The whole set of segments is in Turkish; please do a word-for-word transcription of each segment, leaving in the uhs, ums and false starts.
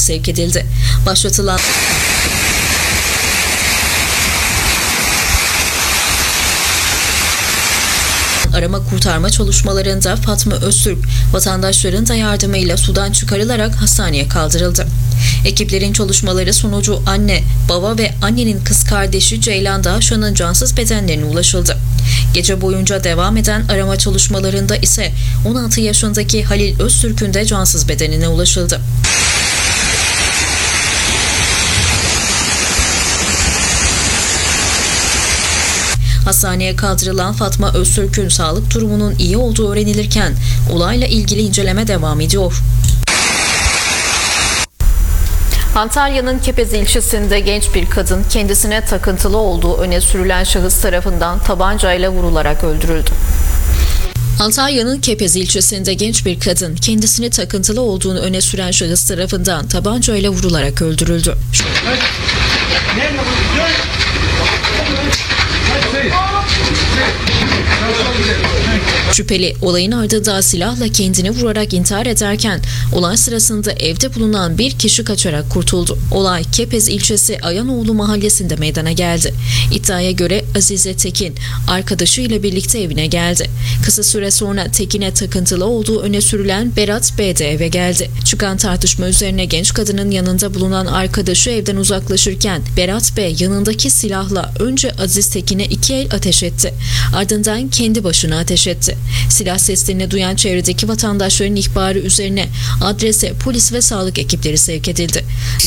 sevk edildi. Başlatılan arama kurtarma çalışmalarında Fatma Öztürk, vatandaşların da yardımıyla sudan çıkarılarak hastaneye kaldırıldı. Ekiplerin çalışmaları sonucu anne, baba ve annenin kız kardeşi Ceylan Dağşan'ın cansız bedenlerine ulaşıldı. Gece boyunca devam eden arama çalışmalarında ise on altı yaşındaki Halil Öztürk'ün de cansız bedenine ulaşıldı. Hastaneye kaldırılan Fatma Öztürk'ün sağlık durumunun iyi olduğu öğrenilirken olayla ilgili inceleme devam ediyor. Antalya'nın Kepez ilçesinde genç bir kadın kendisine takıntılı olduğu öne sürülen şahıs tarafından tabancayla vurularak öldürüldü. Antalya'nın Kepez ilçesinde genç bir kadın kendisine takıntılı olduğunu öne süren şahıs tarafından tabancayla vurularak öldürüldü. Şüpheli olayın ardından silahla kendini vurarak intihar ederken olay sırasında evde bulunan bir kişi kaçarak kurtuldu. Olay Kepez ilçesi Ayanoğlu mahallesinde meydana geldi. İddiaya göre Azize Tekin arkadaşıyla birlikte evine geldi. Kısa süre sonra Tekin'e takıntılı olduğu öne sürülen Berat B de eve geldi. Çıkan tartışma üzerine genç kadının yanında bulunan arkadaşı evden uzaklaşırken Berat B yanındaki silahla önce Aziz Tekin'e iki el ateş etti. Ardından kendi başına ateş etti. Silah seslerini duyan çevredeki vatandaşların ihbarı üzerine adrese polis ve sağlık ekipleri sevk edildi.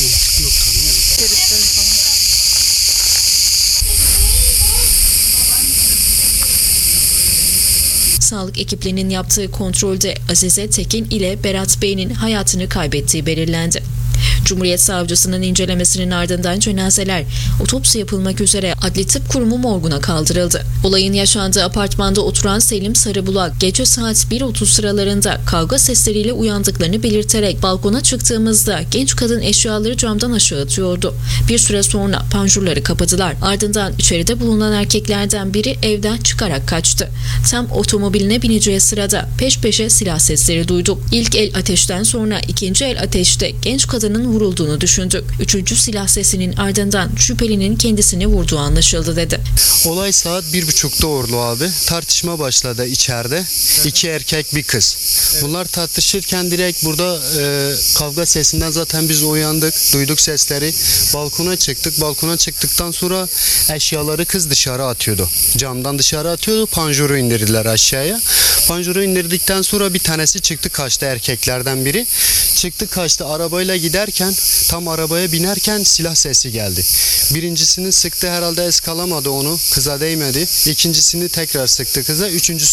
Sağlık ekiplerinin yaptığı kontrolde Azize Tekin ile Berat Bey'in hayatını kaybettiği belirlendi. Cumhuriyet Savcısının incelemesinin ardından cenazeler otopsi yapılmak üzere Adli Tıp Kurumu morguna kaldırıldı. Olayın yaşandığı apartmanda oturan Selim Sarıbulak gece saat bir otuz sıralarında kavga sesleriyle uyandıklarını belirterek balkona çıktığımızda genç kadın eşyaları camdan aşağı atıyordu. Bir süre sonra panjurları kapadılar. Ardından içeride bulunan erkeklerden biri evden çıkarak kaçtı. Tam otomobiline bineceği sırada peş peşe silah sesleri duyduk. İlk el ateşten sonra ikinci el ateşte genç kadının vurulduğunu düşündük. Üçüncü silah sesinin ardından şüphelinin kendisini vurduğu anlaşıldı dedi. Olay saat bir buçukta Orlu abi. Tartışma başladı içeride. İki erkek bir kız. Bunlar tartışırken direkt burada e, kavga sesinden zaten biz uyandık. Duyduk sesleri. Balkona çıktık. Balkona çıktıktan sonra eşyaları kız dışarı atıyordu. Camdan dışarı atıyordu. Panjuru indirdiler aşağıya. Panjuru indirdikten sonra bir tanesi çıktı kaçtı erkeklerden biri. Çıktı kaçtı arabayla giderken tam arabaya binerken silah sesi geldi. Birincisini sıktı herhalde eskalamadı onu. Kıza değmedi. İkincisini tekrar sıktı kıza. Üçüncüsü